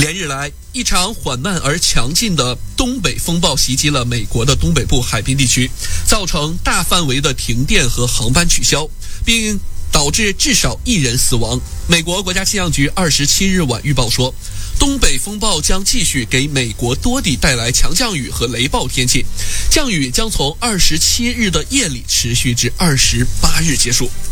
连日来，一场缓慢而强劲的东北风暴袭击了美国的东北部海滨地区，造成大范围的停电和航班取消，并导致至少1人死亡。美国国家气象局27日晚预报说，东北风暴将继续给美国多地带来强降雨和雷暴天气，降雨将从27日的夜里持续至28日结束。